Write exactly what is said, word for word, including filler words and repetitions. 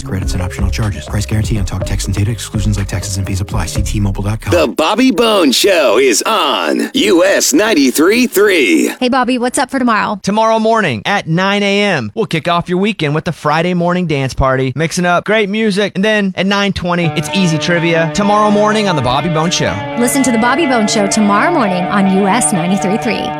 restrictions, credits, and optional charges. Price guarantee on talk, text, and data. Exclusions like taxes and fees apply. See T Mobile dot com. The Bobby Bones Show is on U S ninety-three point three. Hey, Bobby, what's up for tomorrow? Tomorrow morning at nine a.m., we'll kick off your weekend with the Friday morning dance party, mixing up great music, and then at nine twenty, it's easy trivia. Tomorrow morning on The Bobby Bones Show. Listen to The Bobby Bones Show tomorrow morning on U S ninety-three point three.